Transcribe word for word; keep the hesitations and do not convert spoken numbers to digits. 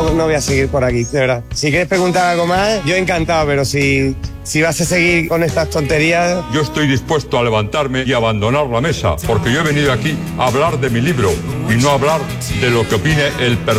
no, no voy a seguir por aquí, de verdad. Si quieres preguntar algo más, yo encantado, pero si, si vas a seguir con estas tonterías... Yo estoy dispuesto a levantarme y abandonar la mesa, porque yo he venido aquí a hablar de mi libro y no a hablar de lo que opine el personaje.